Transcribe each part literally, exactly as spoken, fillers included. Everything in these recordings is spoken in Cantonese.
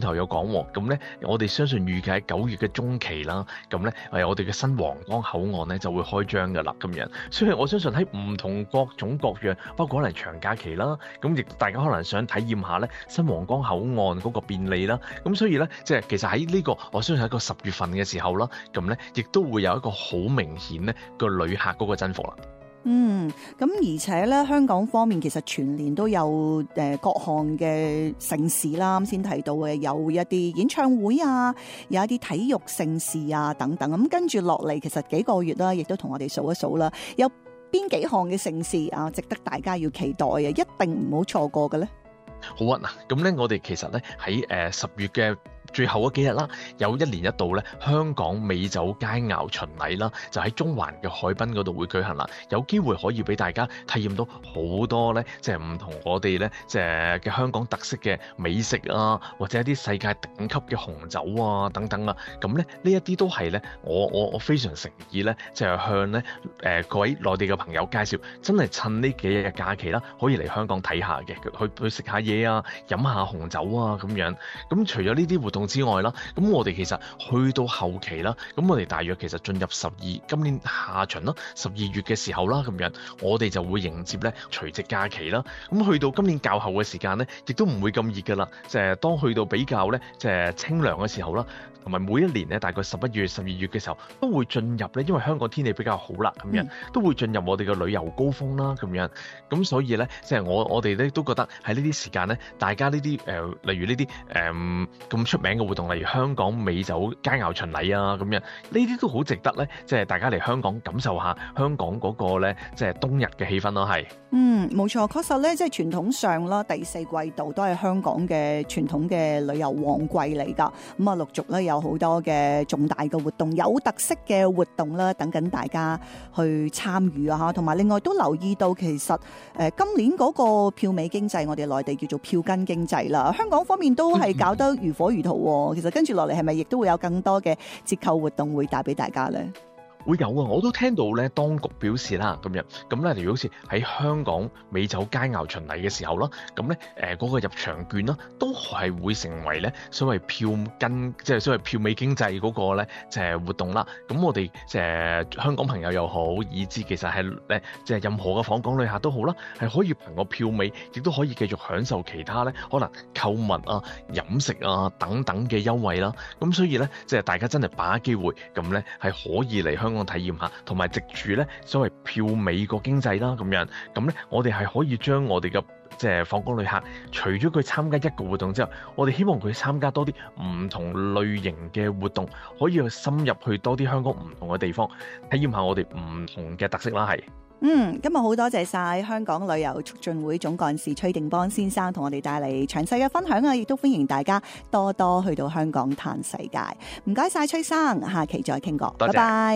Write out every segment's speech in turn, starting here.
頭有講喎，咁咧我哋相信預計喺九月嘅中期啦，咁咧誒我哋嘅新皇崗口岸咧就會開張㗎啦，咁樣。所以我相信喺唔同各種各樣，包括可能長假期啦，咁亦大家可能想體驗下咧新皇崗口岸嗰個便利啦，咁所以咧即係其實喺呢個我相信喺個十月份嘅時候啦，咁咧亦都會有一個好明顯咧個旅客嗰個增幅啦。 嗯，咁而且咧，香港方面其實全年都有誒、呃、各項嘅盛事啦。啱先提到嘅有一啲演唱會啊，有一啲體育盛事啊等等。咁跟住落嚟，其實幾個月啦，亦都同我哋數一數啦，有邊幾項嘅盛事啊，值得大家要期待嘅，一定唔好錯過嘅咧。 好啊，嗱，咁咧我哋其實咧喺誒十月嘅最後嗰幾日啦，有一年一度咧香港美酒佳肴巡禮啦，就喺中環嘅海濱嗰度會舉行啦。有機會可以俾大家體驗到好多咧，即係唔同我哋咧即係嘅香港特色嘅美食啊，或者一啲世界頂級嘅紅酒啊等等啊。咁咧呢一啲都係咧我我我非常誠意咧，就係向咧誒各位內地嘅朋友介紹，真係趁呢幾日嘅假期啦，可以嚟香港睇下嘅，去去食下嘢啊，飲下紅酒啊咁樣。咁除咗呢啲活動之外啦，咁我哋其實去到後期啦，咁我哋大約其實進入十二今年下旬啦，十二月嘅時候啦，咁樣我哋就會迎接咧除夕假期啦。咁去到今年較後嘅時間咧，亦都唔會咁熱噶啦，即係當去到比較咧即係清涼嘅時候啦，同埋每一年咧大概十一月、十二月嘅時候都會進入咧，因為香港天氣比較好啦，咁樣都會進入我哋嘅旅遊高峰啦，咁樣咁所以咧即係我我哋咧都覺得喺呢啲時間咧，大家呢啲誒例如呢啲誒咁出名嘅活動，例如香港美酒佳肴巡禮啊，咁樣呢啲都好值得咧，即係大家嚟香港感受下香港嗰個咧，即係冬日嘅氣氛咯，係。 嗯，冇錯，確實咧，即係傳統上啦，第四季度都係香港嘅傳統嘅旅遊旺季嚟㗎。咁啊，陸續咧有好多嘅重大嘅活動，有特色嘅活動啦，等緊大家去參與啊嚇。同埋另外都留意到，其實誒、呃、今年嗰個票尾經濟，我哋內地叫做票根經濟啦。香港方面都係搞得如火如荼喎。其實跟住落嚟係咪亦都會有更多嘅折扣活動會帶俾大家咧？ 會有啊，我都聽到咧，當局表示啦，咁樣咁咧，例如好似喺香港美酒佳肴巡禮嘅時候啦，咁咧誒嗰個入場券啦，都係會成為咧所謂票根，即係所謂票尾經濟嗰個咧，就係活動啦。咁我哋即係香港朋友又好，以至其實係誒即係任何嘅訪港旅客都好啦，係可以憑個票尾，亦都可以繼續享受其他咧可能購物啊、飲食啊等等嘅優惠啦。咁所以咧，即係大家真係把握機會，咁咧係可以嚟香港。香港體驗下，同埋藉住咧所謂票尾個經濟啦，咁樣咁咧，我哋係可以將我哋嘅即係訪港旅客，除咗佢參加一個活動之後，我哋希望佢參加多啲唔同類型嘅活動，可以去深入去多啲香港唔同嘅地方，體驗下我哋唔同嘅特色啦，係。 嗯，今日好多謝晒香港旅遊促進會總幹事崔定邦先生同我哋帶嚟詳細嘅分享啊！亦都歡迎大家多多去到香港嘆世界。唔該晒崔生，下期再傾過，拜拜。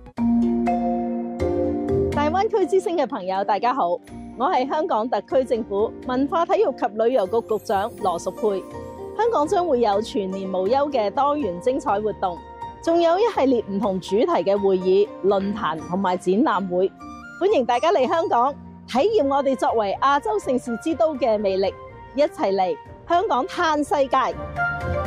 大灣區之星嘅朋友，大家好，我係香港特區政府文化體育及旅遊局局長羅淑佩。香港將會有全年無休嘅多元精彩活動，仲有一系列唔同主題嘅會議、論壇同埋展覽會。歡迎大家嚟香港體驗我哋作為亞洲盛事之都嘅魅力，一齊嚟香港嘆世界。